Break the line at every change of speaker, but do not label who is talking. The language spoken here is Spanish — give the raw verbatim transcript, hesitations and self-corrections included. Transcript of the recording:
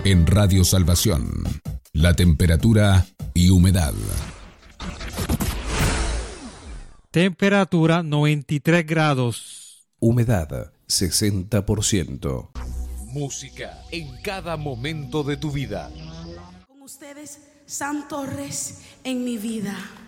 En Radio Salvación, la temperatura y humedad.
Temperatura noventa y tres grados.
Humedad sesenta por ciento.
Música en cada momento de tu vida.
Con ustedes, Sam Torres, en mi vida.